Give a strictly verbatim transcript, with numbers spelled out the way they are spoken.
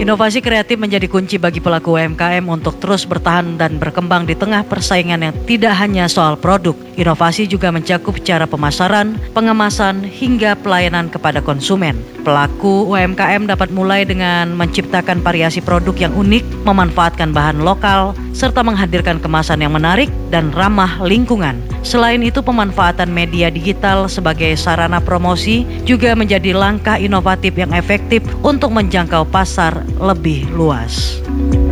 Inovasi kreatif menjadi kunci bagi pelaku U M K M untuk terus bertahan dan berkembang di tengah persaingan yang tidak hanya soal produk. Inovasi juga mencakup cara pemasaran, pengemasan, hingga pelayanan kepada konsumen. Pelaku U M K M dapat mulai dengan menciptakan variasi produk yang unik, memanfaatkan bahan lokal, serta menghadirkan kemasan yang menarik dan ramah lingkungan. Selain itu, pemanfaatan media digital sebagai sarana promosi juga menjadi langkah inovatif yang efektif untuk menjangkau pasar lebih luas.